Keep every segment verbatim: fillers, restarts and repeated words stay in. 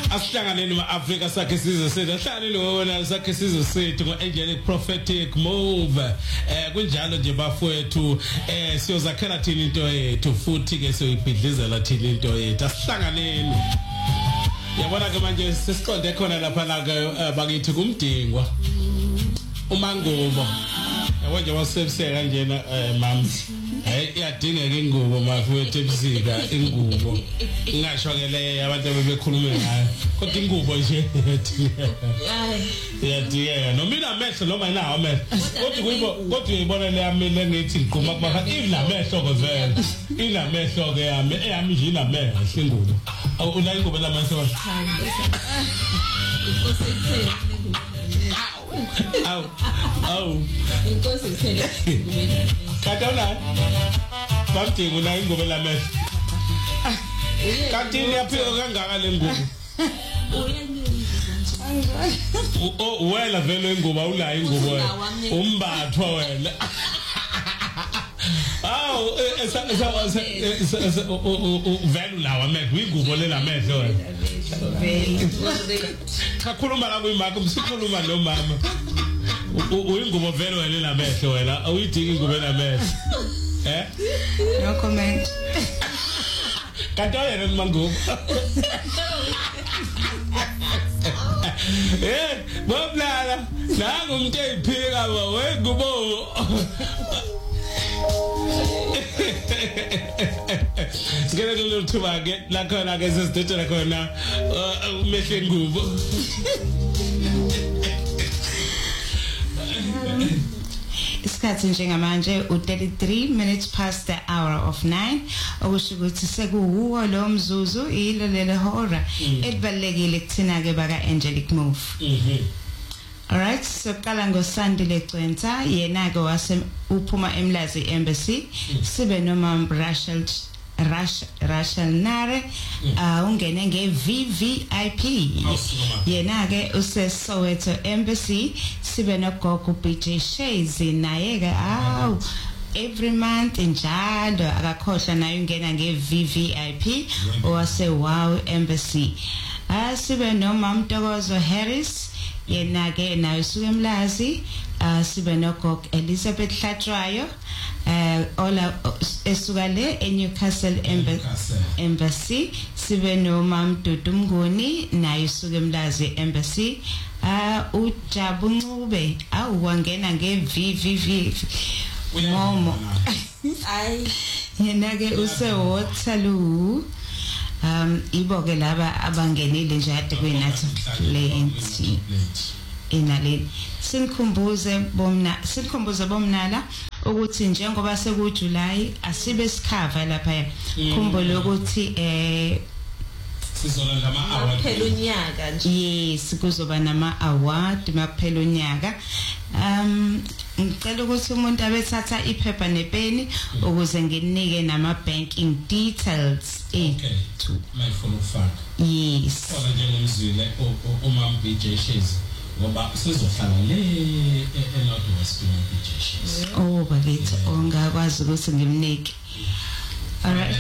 Asihlanganeni ma-Afrika sakhe sizwe sethu asihlanganeni wona sakhe sizwe sethu ngo-Angelic Prophetic Move eh kunjalo nje bafowethu eh siyozakhela thina into yethu futhi ke siyoyibhidlizela thina into yethu asihlanganeni yabona ke manje sesiqonde khona lapha la ke bakithi kumdingwa umangubo yabo nje wasebenzisa kanjena mama hey iyadingeka ingubo mafowethu ebusika ingubo ngashokele abantu bebekhuluma ngayo kodwa ingubo nje iyadingeka noma inamehlo noma inawo amehlo kodwa kuyibo kodwa uyibona le yami lengithi ngiqhuma kuba inamehlo ke vele inamehlo ke yami eyami nje inamehlo ingubo una ingubo lamehlo Au, au. Inkosi ithele. Kadona. Bamthi una ingubo lamehlo. Kanti niyaphika kangaka le ngubo. Oh, wena vele ingubo awula ingubo wena. Umbathwa wena. Aw, esa esa esa vele lawa amehlo, ingubo le lamehlo wena. Kakhuluma la kuyimaka umsikhuluma nomama uyingubo vele wena lamehlo wena awuyidingi ingubo lamehlo eh no comment kanti yena mangubo eh boblala nangu umuntu eyiphika ba wengubo Sikele kulolu thuba ke la khona ke sesidetshela khona umehle ngubo Isikhathi njengamanje u thirty-three minutes past the hour of nine okusho ukuthi sekuwuwo lo mzuzu ilo lele hora elibalekile kuthina ke baka Angelic Move. Alright, so qala ngoSandile Cwenta yena ke wase uphuma eMlazi Embassy sibe noma Rachel Rash Rachel Nare uh, ungene nge V V I P yena ke use Soweto Embassy sibe no Gogo B J Shazy naye ke aw every month njalo akakhohla naye ungena nge V V I P owase Wow Embassy asibe no Mamtokozo Harris yena ke nayo suke eMlazi uh, sibe no Gog Elizabeth Hlatshwayo uh, ola esuka le eNewcastle Embassy sibe no Mam Dudu Mnguni nayo suke eMlazi Embassy uh, uJabu Ncube awangena nge V V V momo ay yena ke use Waterloo um iboke laba abangenile nje ade kwenathi plenty inale sinkhumbuze bomna sinkhumbuze bomnala ukuthi njengoba seku July asibe sikhava lapha khumbulo ukuthi eh sizola ngama award phela unyaka nje yes kuzoba nama award maphela unyaka um ngicela ukuthi umuntu abethatha iphepha nepeni ukuze nginike nama banking details ethu my follow fund yes ola njengomzile uMam B J Shazy ngoba sizohlala le eNorth West B J Shazy oh bakithi ongakwazi ukuthi ngimnike alright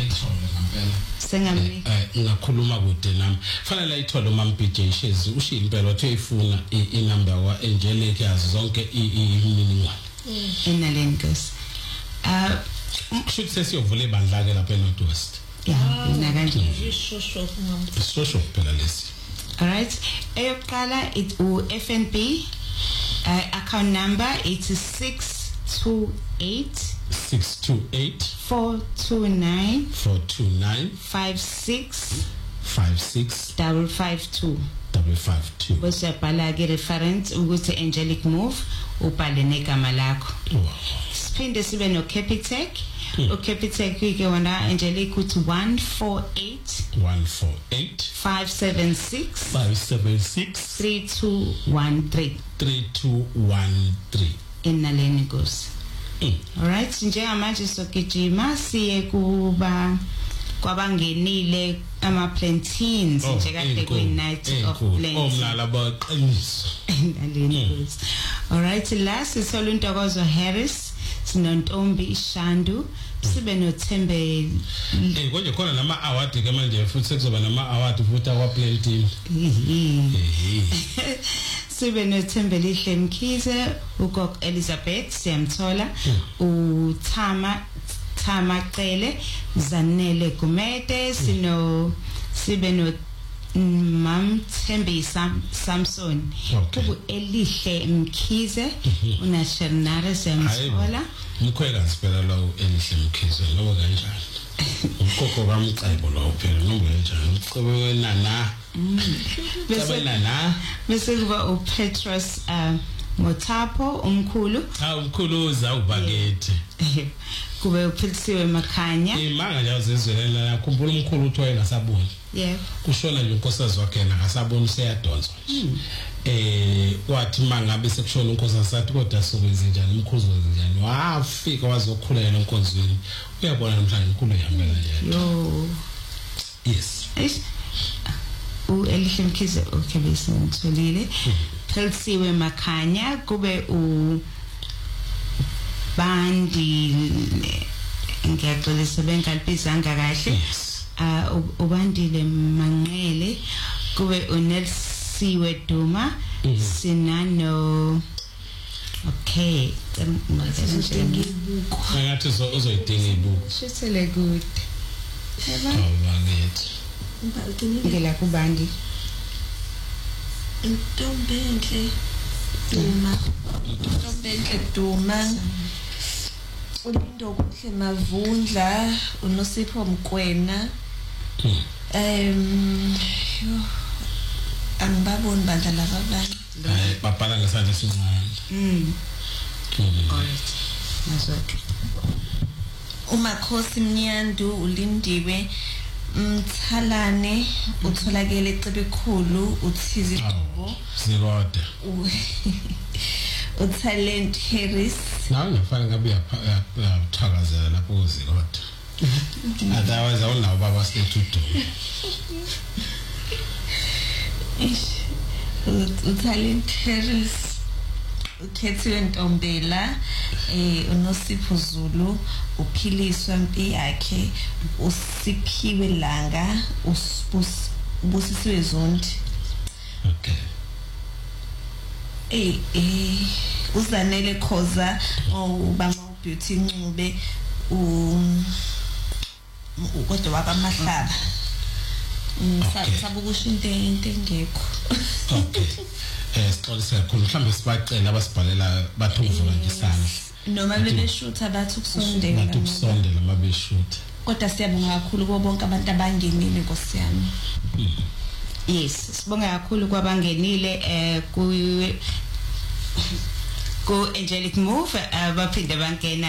sengamni ngakhuluma kude nami fanele ayithola uMam B J Shazy usho impela wathi uyifuna inamba kwa Angelic yazi zonke imininingwane enaleni guys uh should sesiyovula ibandla ke lapha eNorth West yeah ina kanje ishosho ngam ishosho phela lesi alright eyokuqala it u F N B uh, account number it is six two eight six two eight four two nine four two nine five six five six double five two double five two bese bhala ke reference ukuthi Angelic Move ubhale negama lakho siphinde sibe no Capitec o Capitec ke wona Angelic uthi one four eight one four eight five seven six five seven six three two one three three two one three inaleni gosi alright njengamanje sokujima siye kuba kwabangenile ama plantains nje kade kwi night of plantains omlala baqiniso inaleni gosi alright last is Soluntokozo Harris sinontombi Shandu sibe noThembeli eh konje khona nama award ke manje futhi sekuzoba nama award futhi akwa play team eh sibe noThembeli Hlemkhize uGog Elizabeth siyamthola uThama Thama Cele Zanele Gumede sino sibe no Mam Thembisa Samson kubu Elihle Mkhize una Shernara siyamthola Mkhwela siphela lo Elihle Mkhize lo kanjani Ukoko bamcebo lo phela nombe kanjani ucebe wenana bese nana bese kuba uPetrus uh, Mothapo umkhulu ha umkhulu uza ubakethe kube uphilisiwe Makhanya imanga nje uzizwelela khumbula umkhulu uthi wayengasaboni yebo kushona nje unkosazana wakhe akasaboni useyadonswa eh wathi mangabe sekushona unkosazana sathi kodwa sokwenze njani umkhuzo njani wafika wazokhulela enkonzweni uyabona namhlanje umkhulu ehambela nje yo yes eish u Elihle Mkhize okay bese ngitholile Philisiwe Makhanya kube u Bandi ngiyaxolisa bengalibizanga kahle uh ubandile Manqele kube uNelsiwe Duma sinano okay ibuko ngathi uzoyidinga ibuko shithele good yeba awubangethi ngela kubandi Ntombenhle Duma Ntombenhle Duma Ulindo kuhle Mavundla uNosipho Mkwena em angibaboni bandla laba abantu hayi babhala ngesandla sincane mm alright nazoke uMakhosi Mnyandu ulindiwe Mthalane utholakele eCebekhulu uthize Gqobo zikode uTalent Harris nawe ngifana ngabe uyathakazela lapho uzikode otherwise awunawo baba state udo uTalent Harris ukhethiwe Ntombela eh uNosipho Zulu uphiliswa impi yakhe usiphiwe langa usibusisiwe Zondi okay eh eh uzanele Khoza ubama uBeauty Ncube u kodwa wakamahlaba sabu kusho into into engekho okay eh sixolisa kakhulu mhlambe sibacela abasibhalela bathi uvula nje isandla noma bebeshutha bathi ukusondela bathi ukusondela mabeshutha kodwa siyabonga kakhulu kubo bonke abantu abangenile Nkosi yami yes sibonga kakhulu kwabangenile eh ku ku Angelic Move abaphinde bangena